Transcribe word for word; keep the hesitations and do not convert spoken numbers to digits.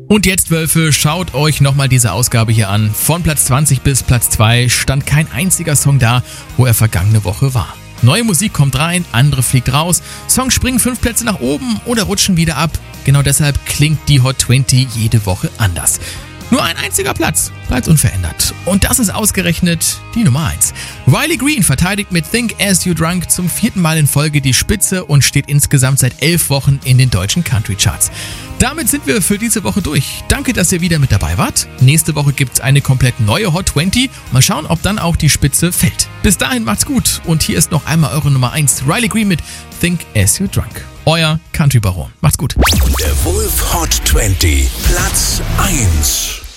Und jetzt, Wölfe, schaut euch nochmal diese Ausgabe hier an. Von Platz zwanzig bis Platz zwei stand kein einziger Song da, wo er vergangene Woche war. Neue Musik kommt rein, andere fliegt raus, Songs springen fünf Plätze nach oben oder rutschen wieder ab. Genau deshalb klingt die Hot zwanzig jede Woche anders. Nur ein einziger Platz bleibt unverändert. Und das ist ausgerechnet die Nummer eins. Riley Green verteidigt mit Think As You Drunk zum vierten Mal in Folge die Spitze und steht insgesamt seit elf Wochen in den deutschen Country Charts. Damit sind wir für diese Woche durch. Danke, dass ihr wieder mit dabei wart. Nächste Woche gibt's eine komplett neue Hot zwanzig. Mal schauen, ob dann auch die Spitze fällt. Bis dahin macht's gut. Und hier ist noch einmal eure Nummer eins. Riley Green mit Think As You Drunk. Euer Country Baron. Macht's gut. Der Wolf Hot zwanzig, Platz eins.